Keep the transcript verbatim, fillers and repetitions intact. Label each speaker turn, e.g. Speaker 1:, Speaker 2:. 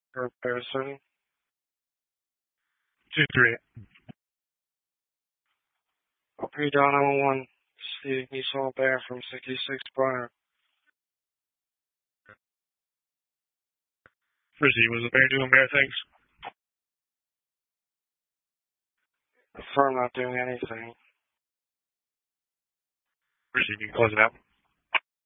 Speaker 1: Or Bear City.
Speaker 2: two three.
Speaker 1: I'll be down on one. See, he saw a bear from sixty-six Briar.
Speaker 2: Frizzy, was the bear doing bear things?
Speaker 1: The firm not doing anything.
Speaker 2: Frizzy, you can close it out.